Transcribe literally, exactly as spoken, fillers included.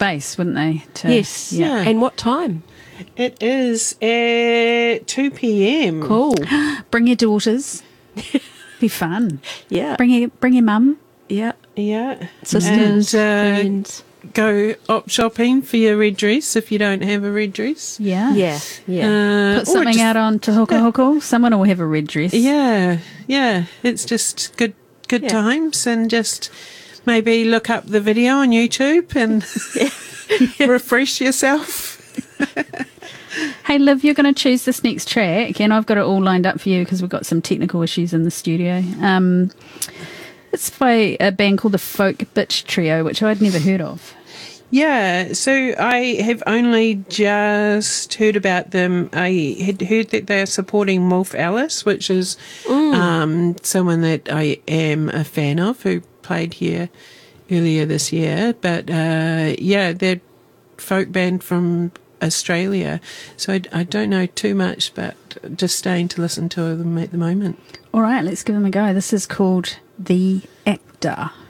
space, wouldn't they? To, Yes. Yeah. And what time? It is at two p.m. Cool. Bring your daughters. Be fun. Yeah. Bring your bring your mum. Yeah. Yeah. Sisters, And, uh, friends. go op shopping for your red dress if you don't have a red dress. Yeah. Yeah. Yeah. Uh, Put or something just- out on Te Hoko Hoko. Someone will have a red dress. Yeah, yeah. It's just good good Yeah. times, and just maybe look up the video on YouTube and refresh yourself. Hey, Liv, you're going to choose this next track, and I've got it all lined up for you because we've got some technical issues in the studio. Um, it's by a band called the Folk Bitch Trio, which I'd never heard of. Yeah, so I have only just heard about them. I had heard that they are supporting Wolf Alice, which is um, someone that I am a fan of, who played here earlier this year. But uh, yeah, they're folk band from Australia, so I, I don't know too much, but just staying to listen to them at the moment. All right, let's give them a go. This is called The Actor.